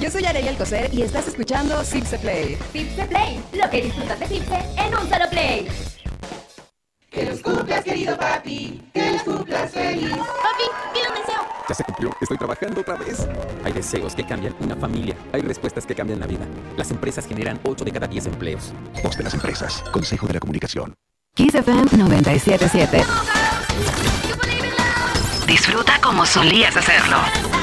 Yo soy Arely Alcocer y estás escuchando Cipse Play. Cipse Play, lo que disfrutas de Cipse en un solo play. Que los cumplas, querido papi, que los cumplas feliz. Papi, pide un deseo. Ya se cumplió, estoy trabajando otra vez. Hay deseos que cambian una familia, hay respuestas que cambian la vida. Las empresas generan 8 de cada 10 empleos. Voz de las empresas, Consejo de la Comunicación. Kiss FM 97.7. Disfruta como solías hacerlo.